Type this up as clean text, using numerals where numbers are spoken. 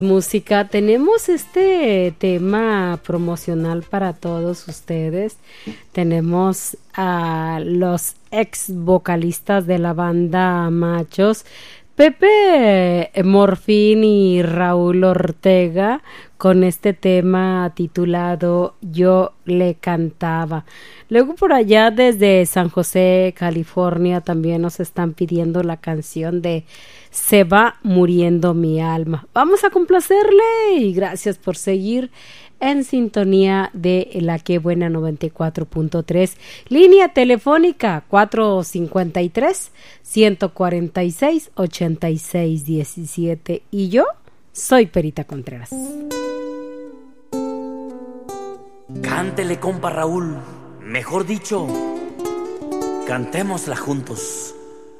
Música, tenemos este tema promocional para todos ustedes. Tenemos a los ex vocalistas de la banda Machos, Pepe Morfín y Raúl Ortega, con este tema titulado Yo le cantaba. Luego por allá desde San José, California, también nos están pidiendo la canción de Se va muriendo mi alma. Vamos a complacerle y gracias por seguir en sintonía de la Que Buena 94.3. Línea telefónica 453-146-8617. Y yo soy Perita Contreras. Cántele, compa Raúl. Mejor dicho, cantémosla juntos.